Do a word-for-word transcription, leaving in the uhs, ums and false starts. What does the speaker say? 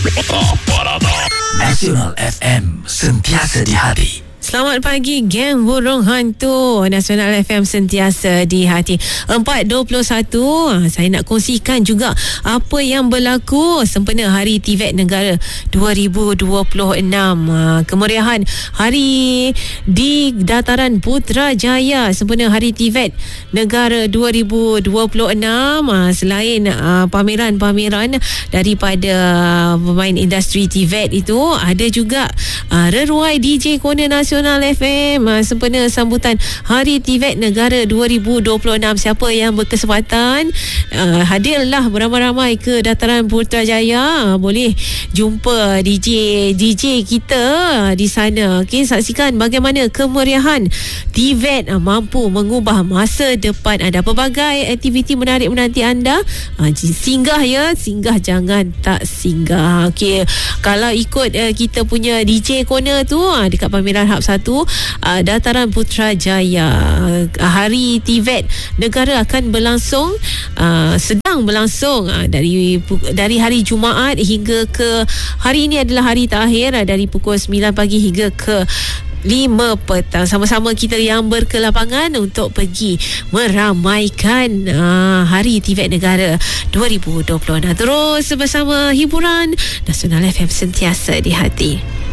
Nasional F M, sentiasa di hati. Selamat pagi, geng burung hantu. Nasional F M sentiasa di hati. empat dua puluh satu. Saya nak kongsikan juga apa yang berlaku sempena Hari T V E T Negara dua ribu dua puluh enam. Kemeriahan hari di Dataran Putrajaya sempena Hari T V E T Negara dua ribu dua puluh enam. Selain pameran-pameran daripada pemain industri T V E T itu, ada juga reruai D J Corner Nasional F M sempena sambutan Hari T V E T Negara dua ribu dua puluh enam. Siapa yang berkesempatan uh, hadirlah beramai-ramai ke Dataran Putrajaya, boleh jumpa D J D J kita di sana. Okey, saksikan bagaimana kemeriahan T V E T uh, mampu mengubah masa depan anda. Pelbagai aktiviti menarik menanti anda. Uh, singgah ya, singgah jangan tak singgah. Okey, kalau ikut uh, kita punya D J Corner tu uh, dekat pameran Hub satu uh, Dataran Putrajaya, uh, Hari T V E T Negara akan berlangsung, uh, sedang berlangsung uh, dari dari hari Jumaat hingga ke hari ini adalah hari terakhir, uh, dari pukul sembilan pagi hingga ke lima petang. Sama-sama kita yang berkelapangan untuk pergi meramaikan uh, Hari T V E T Negara dua ribu dua puluh enam. Terus bersama hiburan Nasional F M sentiasa di hati.